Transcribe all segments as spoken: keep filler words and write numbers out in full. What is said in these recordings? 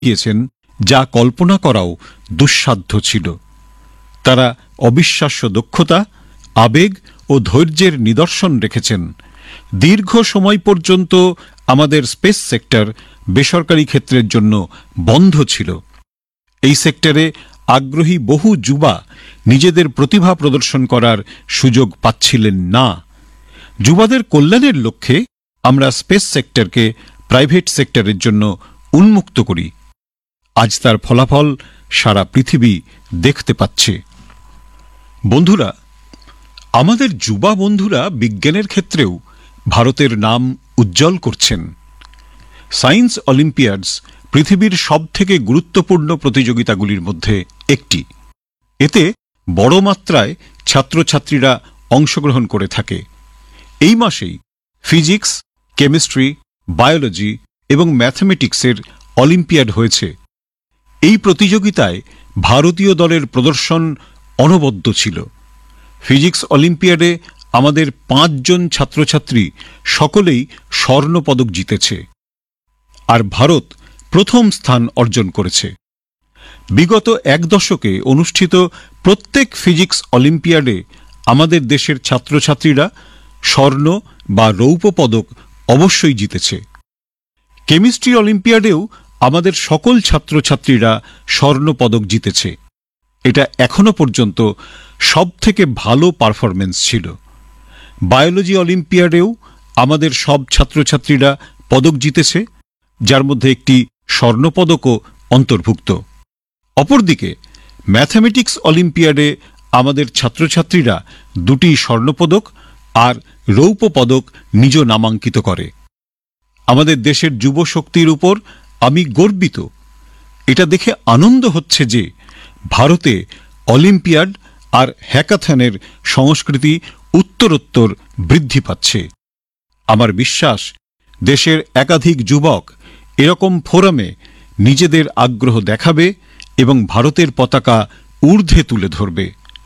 গিয়েছেন যা কল্পনা করাও দুঃসাধ্য ছিল। তারা অবিশ্বাস্য দক্ষতা, আবেগ ও ধৈর্যের নিদর্শন রেখেছেন। দীর্ঘ সময় পর্যন্ত আমাদের স্পেস সেক্টর বেসরকারি ক্ষেত্রের জন্য বন্ধ ছিল। এই সেক্টরে আগ্রহী বহু যুবা নিজেদের প্রতিভা প্রদর্শন করার সুযোগ পাচ্ছিলেন না। যুবাদের কল্যাণের লক্ষ্যে আমরা স্পেস সেক্টরকে প্রাইভেট সেক্টরের জন্য উন্মুক্ত করি। আজ তার ফলাফল সারা পৃথিবী দেখতে পাচ্ছে। বন্ধুরা, আমাদের যুবা বন্ধুরা বিজ্ঞানের ক্ষেত্রেও ভারতের নাম উজ্জ্বল করছেন। সায়েন্স অলিম্পিয়াডস পৃথিবীর সবথেকে গুরুত্বপূর্ণ প্রতিযোগিতাগুলির মধ্যে একটি। এতে বড় মাত্রায় ছাত্রছাত্রীরা অংশগ্রহণ করে থাকে। এই মাসেই ফিজিক্স, কেমিস্ট্রি, বায়োলজি এবং ম্যাথমেটিক্সের অলিম্পিয়াড হয়েছে। এই প্রতিযোগিতায় ভারতীয় দলের প্রদর্শন অনবদ্য ছিল। ফিজিক্স অলিম্পিয়াডে আমাদের পাঁচজন ছাত্রছাত্রী সকলেই স্বর্ণপদক জিতেছে, আর ভারত প্রথম স্থান অর্জন করেছে। বিগত এক দশকে অনুষ্ঠিত প্রত্যেক ফিজিক্স অলিম্পিয়াডে আমাদের দেশের ছাত্রছাত্রীরা স্বর্ণ বা রৌপ্য পদক অবশ্যই জিতেছে। কেমিস্ট্রি অলিম্পিয়াডেও আমাদের সকল ছাত্রছাত্রীরা স্বর্ণ পদক জিতেছে। এটা এখনো পর্যন্ত সবথেকে ভালো পারফরমেন্স ছিল। বায়োলজি অলিম্পিয়াডেও আমাদের সব ছাত্রছাত্রীরা পদক জিতেছে, যার মধ্যে একটি স্বর্ণপদকও অন্তর্ভুক্ত। অপরদিকে ম্যাথমেটিক্স অলিম্পিয়াডে আমাদের ছাত্রছাত্রীরা দুটি স্বর্ণপদক আর রৌপ্য পদক নিজ নামাঙ্কিত করে। আমাদের দেশের যুব শক্তির উপর আমি গর্বিত। এটা দেখে আনন্দ হচ্ছে যে ভারতে অলিম্পিয়াড আর হ্যাকাথনের সংস্কৃতি উত্তরোত্তর বৃদ্ধি পাচ্ছে। আমার বিশ্বাস দেশের একাধিক যুবক এরকম ফোরামে নিজেদের আগ্রহ দেখাবে এবং ভারতের পতাকা ঊর্ধ্বে তুলে ধরবে।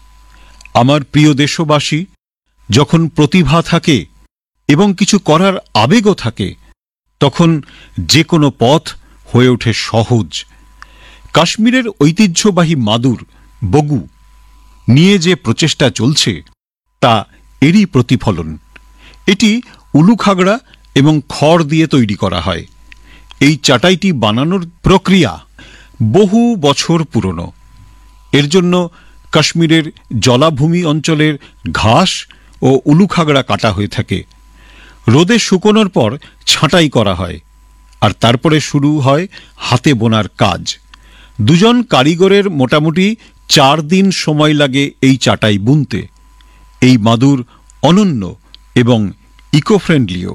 আমার প্রিয় দেশবাসী, যখন প্রতিভা থাকে এবং কিছু করার আবেগও থাকে, তখন যে কোনো পথ হয়ে ওঠে সহজ। কাশ্মীরের ঐতিহ্যবাহী মাদুর বগু নিয়ে যে প্রচেষ্টা চলছে তা এরই প্রতিফলন। এটি উলুখাগড়া এবং খড় দিয়ে তৈরি করা হয়। এই চাটাইটি বানানোর প্রক্রিয়া বহু বছর পুরনো। এর জন্য কাশ্মীরের জলাভূমি অঞ্চলের ঘাস ও উলুখাগড়া কাটা হয়ে থাকে। রোদে শুকোনোর পর ছাঁটাই করা হয়, আর তারপরে শুরু হয় হাতে বোনার কাজ। দুজন কারিগরের মোটামুটি চার দিন সময় লাগে এই চাটাই বুনতে। এই মাদুর অনন্য এবং ইকো ফ্রেন্ডলিও।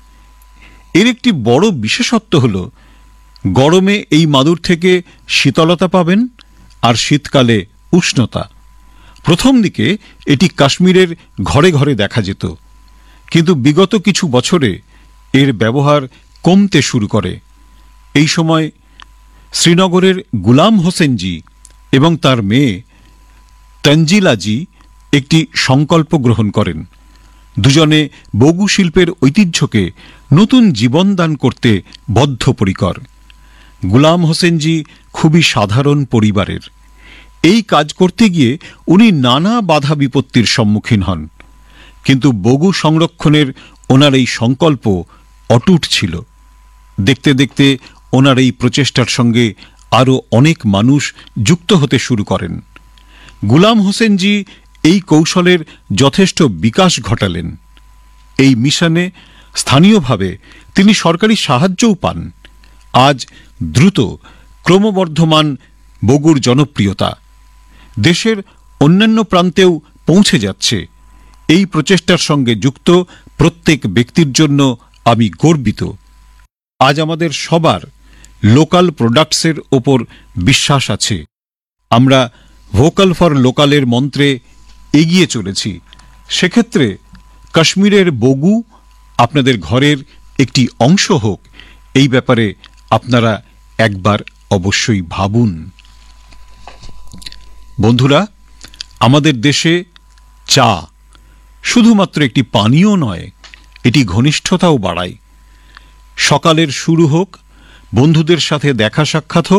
এর একটি বড় বিশেষত্ব হল গরমে এই মাদুর থেকে শীতলতা পাবেন আর শীতকালে উষ্ণতা। প্রথম দিকে এটি কাশ্মীরের ঘরে ঘরে দেখা যেত, কিন্তু বিগত কিছু বছরে এর ব্যবহার কমতে শুরু করে। এই সময় শ্রীনগরের গুলাম হোসেনজি এবং তার মেয়ে তঞ্জিলাজি একটি সংকল্প গ্রহণ করেন। দুজনে বগু শিল্পের ঐতিহ্যকে নতুন জীবন দান করতে বদ্ধপরিকর। গুলাম হোসেনজি খুবই সাধারণ পরিবারের। এই কাজ করতে গিয়ে উনি নানা বাধা বিপত্তির সম্মুখীন হন, কিন্তু বগু সংরক্ষণের ওনার এই সংকল্প অটুট ছিল। দেখতে দেখতে ওনার এই প্রচেষ্টার সঙ্গে আরও অনেক মানুষ যুক্ত হতে শুরু করেন। গুলাম হোসেনজি এই কৌশলের যথেষ্ট বিকাশ ঘটালেন। এই মিশনে স্থানীয়ভাবে তিনি সরকারি সাহায্যও পান। আজ দ্রুত ক্রমবর্ধমান বগুর জনপ্রিয়তা দেশের অন্যান্য প্রান্তেও পৌঁছে যাচ্ছে। এই প্রচেষ্টার সঙ্গে যুক্ত প্রত্যেক ব্যক্তির জন্য আমি গর্বিত। আজ আমাদের সবার লোকাল প্রোডাক্টসের ওপর বিশ্বাস আছে। আমরা ভোকাল ফর লোকালের মন্ত্রে এগিয়ে চলেছি। সেক্ষেত্রে কাশ্মীরের বগু আপনাদের ঘরের একটি অংশ হোক, এই ব্যাপারে আপনারা একবার অবশ্যই ভাবুন। বন্ধুরা, আমাদের দেশে চা শুধুমাত্র একটি পানীয় নয়, এটি ঘনিষ্ঠতাও বাড়ায়। সকালের শুরু হোক বন্ধুদের সাথে দেখা সাক্ষাৎ হোক